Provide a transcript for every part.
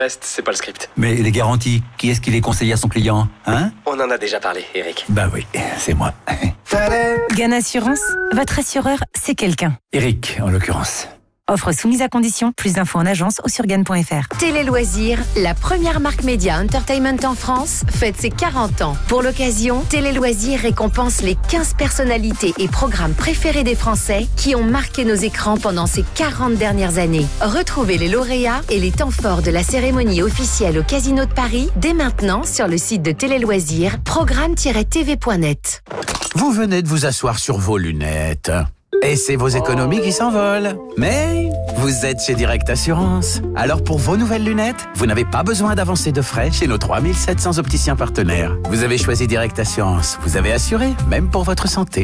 Reste, c'est pas le script. Mais les garanties, qui est-ce qui les conseille à son client, hein? On en a déjà parlé, Eric. Bah oui, c'est moi. Gann Assurance, votre assureur, c'est quelqu'un. Eric, en l'occurrence. Offre soumise à condition. Plus d'infos en agence ou sur gann.fr. Télé Loisirs, la première marque média entertainment en France, fête ses 40 ans. Pour l'occasion, Télé Loisirs récompense les 15 personnalités et programmes préférés des Français qui ont marqué nos écrans pendant ces 40 dernières années. Retrouvez les lauréats et les temps forts de la cérémonie officielle au Casino de Paris dès maintenant sur le site de Télé Loisirs, programme-tv.net. Vous venez de vous asseoir sur vos lunettes. Et c'est vos économies qui s'envolent. Mais vous êtes chez Direct Assurance. Alors pour vos nouvelles lunettes, vous n'avez pas besoin d'avancer de frais chez nos 3700 opticiens partenaires. Vous avez choisi Direct Assurance. Vous avez assuré, même pour votre santé.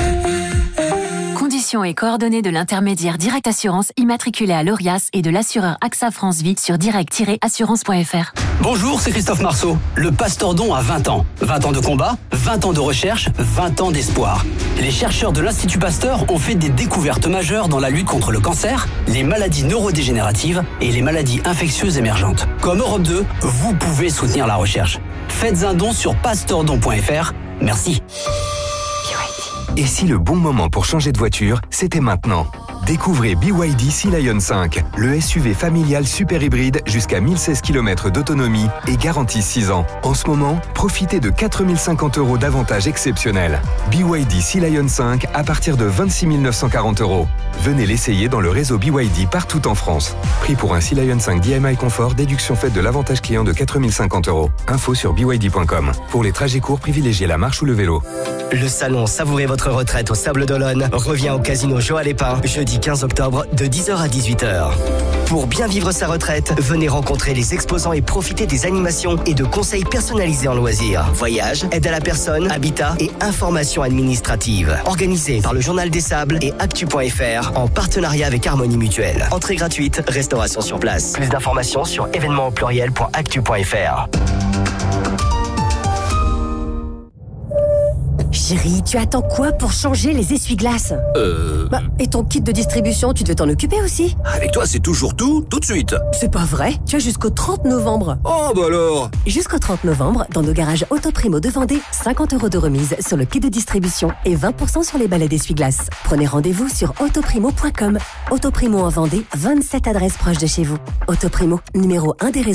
Conditions et coordonnées de l'intermédiaire Direct Assurance immatriculé à l'ORIAS et de l'assureur AXA France Vie sur direct-assurance.fr. Bonjour, c'est Christophe Marceau. Le Pastordon a 20 ans. 20 ans de combat, 20 ans de recherche, 20 ans d'espoir. Les chercheurs de l'Institut Pasteur ont fait des découvertes majeures dans la lutte contre le cancer, les maladies neurodégénératives et les maladies infectieuses émergentes. Comme Europe 2, vous pouvez soutenir la recherche. Faites un don sur pastordon.fr. Merci. Et si le bon moment pour changer de voiture, c'était maintenant? Découvrez BYD Sea Lion 5, le SUV familial super hybride jusqu'à 1016 km d'autonomie et garantie 6 ans. En ce moment, profitez de 4 050 € d'avantages exceptionnels. BYD Sea Lion 5 à partir de 26 940 €. Venez l'essayer dans le réseau BYD partout en France. Prix pour un Sea Lion 5 DMI Confort, déduction faite de l'avantage client de 4 050 €. Info sur byd.com. Pour les trajets courts, privilégiez la marche ou le vélo. Le salon Savourez votre retraite au Sable d'Olonne revient au Casino Joal Épin jeudi 15 octobre de 10h à 18h. Pour bien vivre sa retraite, venez rencontrer les exposants et profiter des animations et de conseils personnalisés en loisirs. Voyage, aide à la personne, habitat et informations administratives. Organisé par le Journal des Sables et Actu.fr en partenariat avec Harmonie Mutuelle. Entrée gratuite, restauration sur place. Plus d'informations sur événements.actu.fr. Chérie, tu attends quoi pour changer les essuie-glaces? Et ton kit de distribution, tu devais t'en occuper aussi? Avec toi, c'est toujours tout de suite. C'est pas vrai, tu as jusqu'au 30 novembre. Oh, bah alors. Jusqu'au 30 novembre, dans nos garages Autoprimo de Vendée, 50 € de remise sur le kit de distribution et 20% sur les balais d'essuie-glaces. Prenez rendez-vous sur autoprimo.com. Autoprimo en Vendée, 27 adresses proches de chez vous. Autoprimo, numéro 1 des réseaux